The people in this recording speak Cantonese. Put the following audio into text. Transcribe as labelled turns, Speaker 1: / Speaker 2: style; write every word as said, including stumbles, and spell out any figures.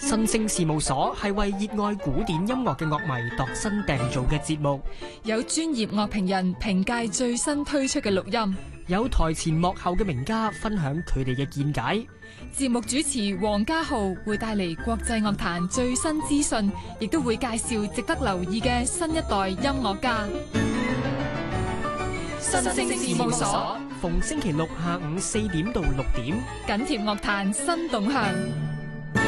Speaker 1: 新聲事務所係為熱愛古典音樂嘅樂迷度身訂造嘅節目，
Speaker 2: 有專業樂評人評介最新推出嘅錄音，
Speaker 1: 有台前幕後嘅名家分享佢哋嘅見解。
Speaker 2: 節目主持黃家豪會帶嚟國際樂壇最新資訊，亦都會介紹值得留意嘅新一代音樂家。新聲事務所，
Speaker 1: 逢星期六下午四點到六點，
Speaker 2: 緊貼樂壇新動向。